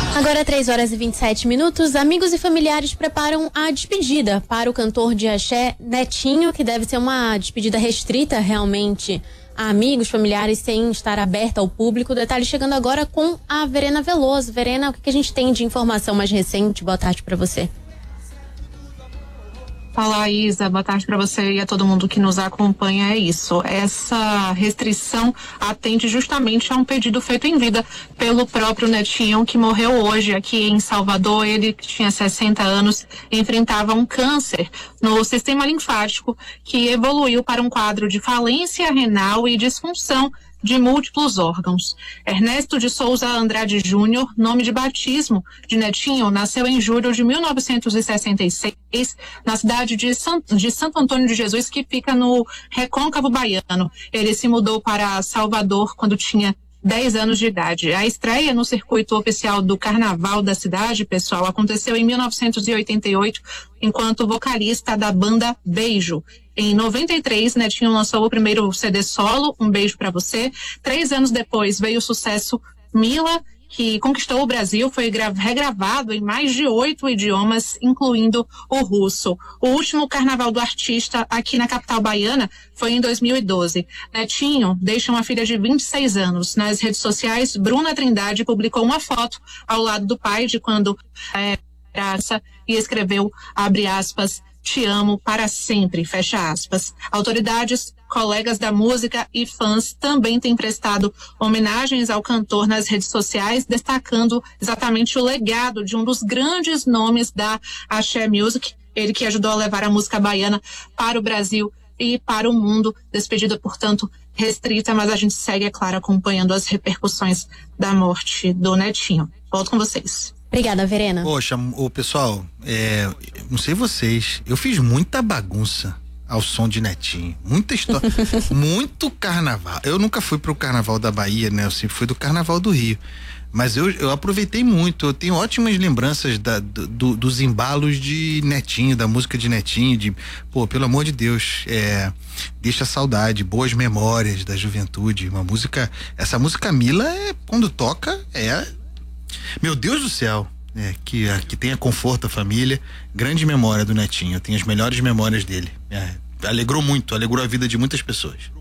Agora 3h27. Amigos e familiares preparam a despedida para o cantor de axé Netinho, que deve ser uma despedida restrita realmente a amigos, familiares, sem estar aberta ao público. Detalhe chegando agora com a Verena Veloso. Verena, o que a gente tem de informação mais recente? Boa tarde para você. Olá, Isa, boa tarde para você e a todo mundo que nos acompanha. É isso, essa restrição atende justamente a um pedido feito em vida pelo próprio Netinho, que morreu hoje aqui em Salvador. Ele tinha 60 anos, enfrentava um câncer no sistema linfático que evoluiu para um quadro de falência renal e disfunção de múltiplos órgãos. Ernesto de Souza Andrade Júnior, nome de batismo de Netinho, nasceu em julho de 1966 na cidade de Santo Antônio de Jesus, que fica no Recôncavo Baiano. Ele se mudou para Salvador quando tinha 10 anos de idade. A estreia no circuito oficial do Carnaval da cidade, pessoal, aconteceu em 1988, enquanto vocalista da banda Beijo. Em 93, Netinho lançou o primeiro CD solo, Um Beijo Pra Você. 3 anos depois veio o sucesso Mila, que conquistou o Brasil, foi regravado em mais de 8 idiomas, incluindo o russo. O último carnaval do artista aqui na capital baiana foi em 2012. Netinho deixa uma filha de 26 anos. Nas redes sociais, Bruna Trindade publicou uma foto ao lado do pai de quando graça e escreveu, abre aspas, "Te amo para sempre", fecha aspas. Autoridades, colegas da música e fãs também têm prestado homenagens ao cantor nas redes sociais, destacando exatamente o legado de um dos grandes nomes da Axé Music, ele que ajudou a levar a música baiana para o Brasil e para o mundo. Despedida, portanto, restrita, mas a gente segue, é claro, acompanhando as repercussões da morte do Netinho. Volto com vocês. Obrigada, Verena. Poxa, o pessoal, não sei vocês, eu fiz muita bagunça ao som de Netinho, muita história, muito carnaval. Eu nunca fui pro carnaval da Bahia, né? Eu sempre fui do carnaval do Rio, mas eu aproveitei muito. Eu tenho ótimas lembranças dos embalos de Netinho, da música de Netinho, pelo amor de Deus, deixa saudade, boas memórias da juventude. Essa música Mila, quando toca, meu Deus do céu, que tenha conforto a família. Grande memória do Netinho, eu tenho as melhores memórias dele. Alegrou a vida de muitas pessoas.